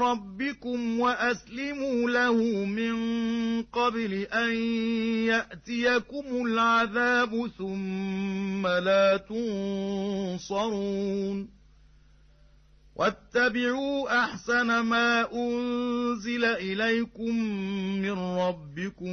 ربكم وأسلموا له من قبل أن يأتيكم العذاب ثم لا تنصرون واتبعوا أحسن ما أنزل إليكم من ربكم